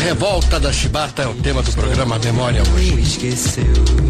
Revolta da Chibata é o tema do programa Memória hoje. Esqueceu,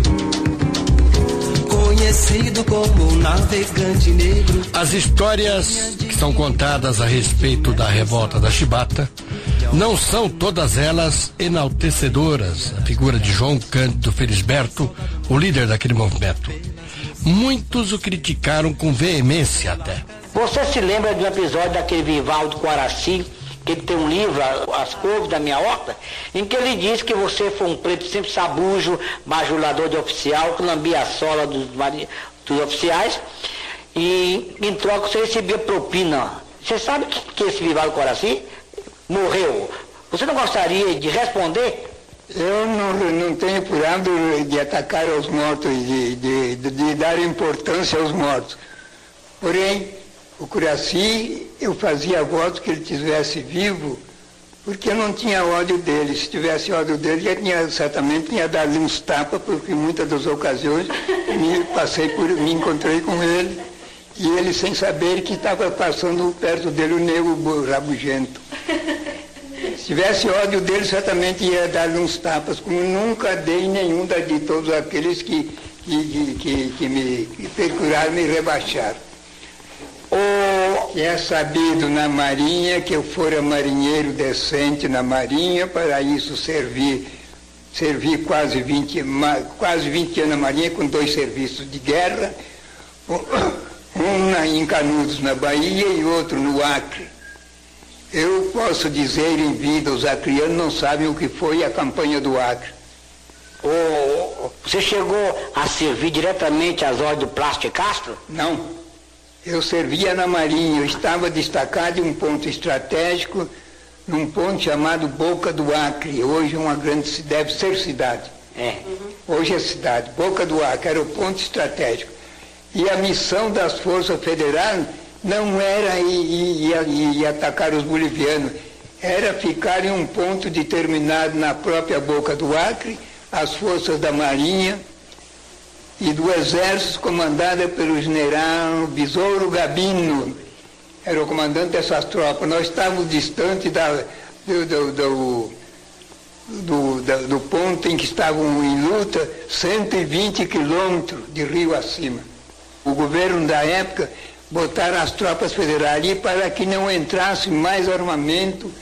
conhecido como navegante negro. As histórias que são contadas a respeito da Revolta da Chibata não são todas elas enaltecedoras. A figura de João Cândido Felisberto, o líder daquele movimento. Muitos o criticaram com veemência até. Você se lembra de um episódio daquele Vivaldo Coaraci, que ele tem um livro, As Couves da Minha Horta, em que ele diz que você foi um preto sempre sabujo, bajulador de oficial, que lambia a sola dos oficiais, e em troca você recebia propina. Você sabe que esse Vivaldo Coaraci morreu. Você não gostaria de responder? Eu não tenho por hábito de atacar aos mortos, de dar importância aos mortos. Porém, o Coaraci, eu fazia voto que ele estivesse vivo, porque eu não tinha ódio dele. Se tivesse ódio dele, certamente tinha dado uns tapas, porque em muitas das ocasiões me encontrei com ele, e ele sem saber que estava passando perto dele o nego rabugento. Se tivesse ódio dele, certamente ia dar-lhe uns tapas, como nunca dei nenhum de todos aqueles que me procuraram me rebaixar. É sabido na Marinha que eu fora marinheiro decente na Marinha, para isso servi quase 20 anos na Marinha, com 2 serviços de guerra, um em Canudos, na Bahia, e outro no Acre. Eu posso dizer em vida, os acrianos não sabem o que foi a campanha do Acre. Você chegou a servir diretamente às ordens do Plácido Castro? Não. Eu servia na Marinha, eu estava destacado em um ponto estratégico, num ponto chamado Boca do Acre. Hoje deve ser cidade. Hoje é cidade. Boca do Acre era o ponto estratégico. E a missão das forças federais não era ir atacar os bolivianos, era ficar em um ponto determinado na própria Boca do Acre, as forças da Marinha e do Exército, comandada pelo general Besouro Gabino, era o comandante dessas tropas. Nós estávamos distantes do ponto em que estavam em luta, 120 quilômetros de rio acima. O governo da época botaram as tropas federais ali para que não entrasse mais armamento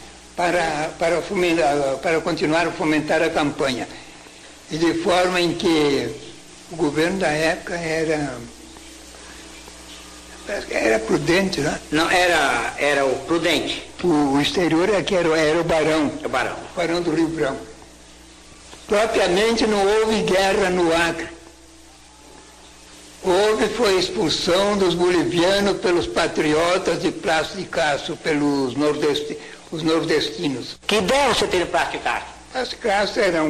para continuar a fomentar a campanha. E de forma em que o governo da época era prudente, né? Não, era o prudente. O exterior era o Barão. O Barão. O Barão do Rio Branco. Propriamente não houve guerra no Acre. Foi a expulsão dos bolivianos pelos patriotas de Plácido Castro, pelos os nordestinos. Que ideia você tem de Plácido Castro? Plácido Castro era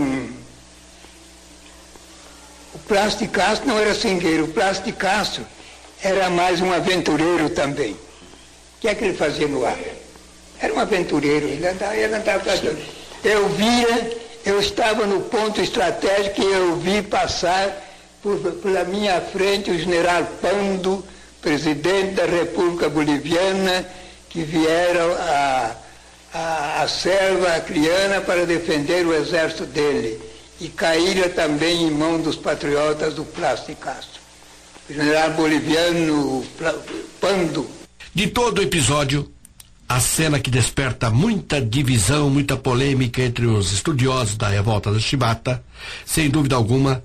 O Plácido Castro não era singueiro, o Plácido Castro era mais um aventureiro também. O que é que ele fazia no Acre? Era um aventureiro, ele andava fazendo. Eu estava no ponto estratégico e eu vi passar pela minha frente o general Pando, presidente da República Boliviana, que vieram à selva acreana para defender o exército dele. E caíram também em mão dos patriotas do Plácido Castro. O general boliviano Pando. De todo o episódio, a cena que desperta muita divisão, muita polêmica entre os estudiosos da Revolta da Chibata, sem dúvida alguma,